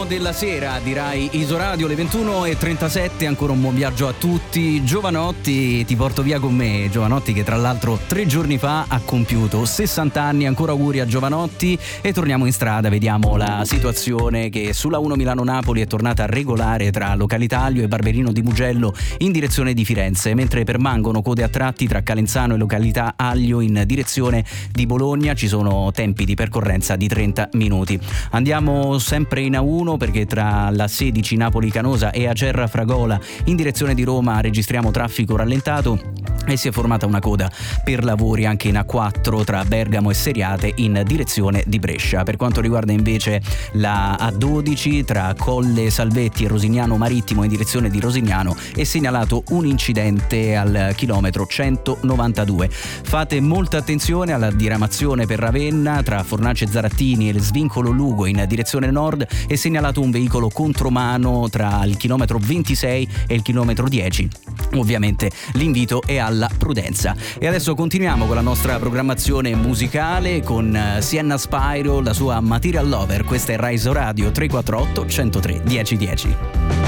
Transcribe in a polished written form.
della sera, dirai Isoradio, le 21:37, ancora un buon viaggio a tutti. Giovanotti, ti porto via con me. Giovanotti che tra l'altro 3 giorni fa ha compiuto 60 anni, ancora auguri a Giovanotti. E torniamo in strada, vediamo la situazione che sulla 1 Milano-Napoli è tornata regolare tra località Aglio e Barberino di Mugello in direzione di Firenze, mentre permangono code a tratti tra Calenzano e località Aglio in direzione di Bologna. Ci sono tempi di percorrenza di 30 minuti. Andiamo sempre in A1 perché tra la 16 Napoli-Canosa e Acerra-Fragola in direzione di Roma registriamo traffico rallentato e si è formata una coda per lavori anche in A4 tra Bergamo e Seriate in direzione di Brescia. Per quanto riguarda invece la A12 tra Colle Salvetti e Rosignano Marittimo in direzione di Rosignano è segnalato un incidente al chilometro 192. Fate molta attenzione alla diramazione per Ravenna tra Fornace Zarattini e il svincolo Lugo in direzione nord. È segnalato un veicolo contromano tra il chilometro 26 e il chilometro 10. Ovviamente l'invito è alla prudenza. E adesso continuiamo con la nostra programmazione musicale con Sienna Spyro, la sua Material Lover. Questa è Rise Radio 348 103 1010.